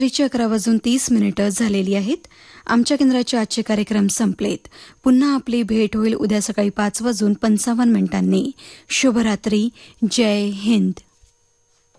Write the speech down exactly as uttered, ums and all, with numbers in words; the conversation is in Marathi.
रात्रीचे अकरा वाजून तीस मिनिटं झालेली आहेत. आमच्या केंद्राचे आजचे कार्यक्रम संपलेत. पुन्हा आपली भेट होईल उद्या सकाळी पाच वाजून पंचावन्न मिनिटांनी. शुभरात्री. जय हिंद.